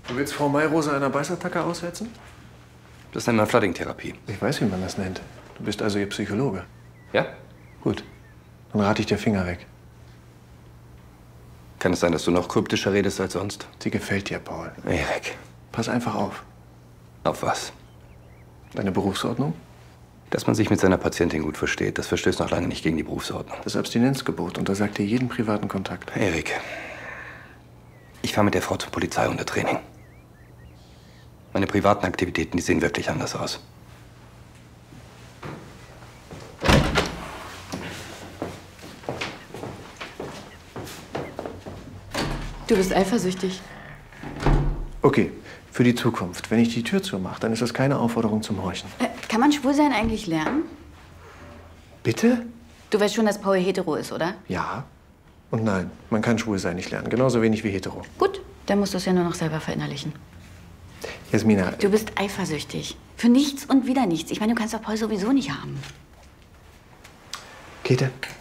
Du willst Frau Mayrose einer Beißattacke aussetzen? Das nennt man Flooding-Therapie. Ich weiß, wie man das nennt. Du bist also ihr Psychologe. Ja? Gut. Dann rate ich dir Finger weg. Kann es sein, dass du noch kryptischer redest als sonst? Sie gefällt dir, Paul. Erik. Pass einfach auf. Auf was? Deine Berufsordnung? Dass man sich mit seiner Patientin gut versteht, das verstößt noch lange nicht gegen die Berufsordnung. Das Abstinenzgebot untersagt dir jeden privaten Kontakt. Erik, ich fahre mit der Frau zum Polizeihundetraining. Meine privaten Aktivitäten, die sehen wirklich anders aus. Du bist eifersüchtig. Okay, für die Zukunft. Wenn ich die Tür zumache, dann ist das keine Aufforderung zum Horchen. Kann man Schwulsein eigentlich lernen? Bitte? Du weißt schon, dass Paul hetero ist, oder? Ja und nein. Man kann schwul sein nicht lernen. Genauso wenig wie hetero. Gut, dann musst du es ja nur noch selber verinnerlichen. Jasmina. Du bist eifersüchtig. Für nichts und wieder nichts. Ich meine, du kannst doch Paul sowieso nicht haben. Käthe,